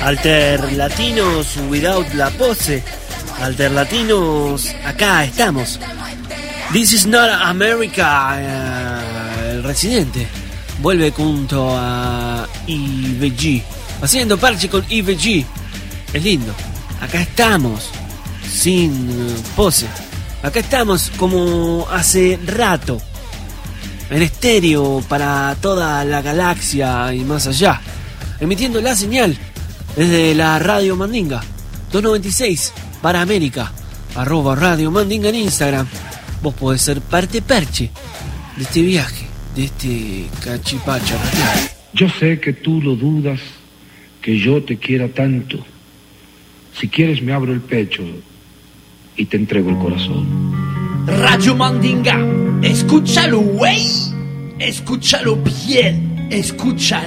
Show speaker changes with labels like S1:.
S1: Alterlatinos without la pose. Alterlatinos, acá estamos. This is not America. El residente vuelve junto a IVG, haciendo parche con IVG. Es lindo. Acá estamos, sin pose. Acá estamos como hace rato, en estéreo para toda la galaxia y más allá, emitiendo la señal desde la Radio Mandinga 296 para América, @Radio Mandinga en Instagram. Vos podés ser parte perche de este viaje, de este cachipacho radial.
S2: Yo sé que tú lo dudas, que yo te quiera tanto. Si quieres me abro el pecho y te entrego el corazón.
S3: Radio Mandinga, escúchalo, güey. Escúchalo bien, escúchalo.